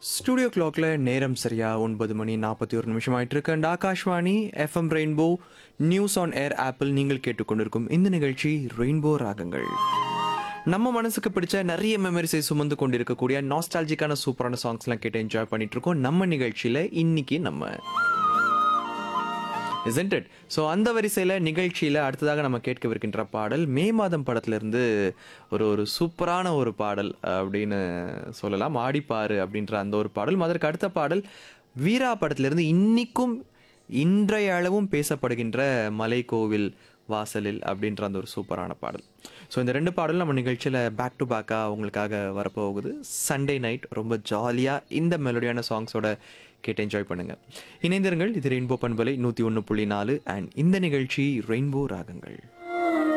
Studio கிளாக்ல நேரம் சரியா 9:41 ஆயிட்டு இருக்கு. And Akashvani FM rainbow news on air apple நீங்கள் கேட்டுக்கொண்டிருக்கும் இந்த நிகழ்ச்சி ரெயின்போ ராகங்கள். நம்ம மனசுக்கு பிடிச்ச நிறைய மெமரிஸை சுமந்து கொண்டிருக்கக்கூடிய நாஸ்டாலஜிக்கான சூப்பரான சாங்ஸ்லாம் கேட்டு என்ஜாய் பண்ணிட்டு இருக்கோம் நம்ம நிகழ்ச்சியில. இன்னைக்கு நம்ம isn't it? ஸோ அந்த வரிசையில் நிகழ்ச்சியில் அடுத்ததாக நம்ம கேட்கவிருக்கின்ற பாடல் மே மாதம் படத்திலிருந்து ஒரு ஒரு சூப்பரான ஒரு பாடல் அப்படின்னு சொல்லலாம். ஆடிப்பாரு அப்படின்ற அந்த ஒரு பாடல். அதற்கு அடுத்த பாடல் வீரா படத்திலிருந்து இன்னிக்கும் இன்றைய அளவும் பேசப்படுகின்ற மலைக்கோவில் வாசலில் அப்படின்ற அந்த ஒரு சூப்பரான பாடல். ஸோ இந்த ரெண்டு பாடலும் நம்ம நிகழ்ச்சியில் பேக் டு பேக்காக உங்களுக்காக வரப்போகுது. சண்டே நைட் ரொம்ப ஜாலியாக இந்த மெலோடியான சாங்ஸோட கேட்டு என்ஜாய் பண்ணுங்கள். இணைந்திருங்கள். இது ரெயின்போ பண்பலை 101.4 அண்ட் இந்த நிகழ்ச்சி ரெயின்போ ராகங்கள்.